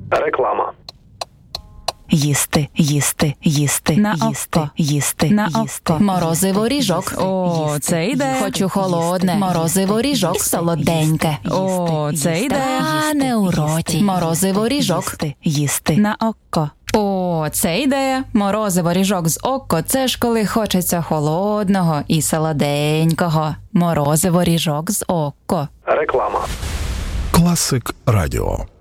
Реклама. Їсти, їсти, їсти, На їсти, око. їсти, На їсти. око. Морозиво ріжок. О, це йде. Хочу холодне. Морозиво ріжок. Солоденьке. О, це йде. Та не у роті. Морозиво ріжок. Їсти, їсти. На око. О, це ідея. Морозиво ріжок з око – це ж коли хочеться холодного і солоденького. Морозиво ріжок з око. Реклама. Класик Радіо.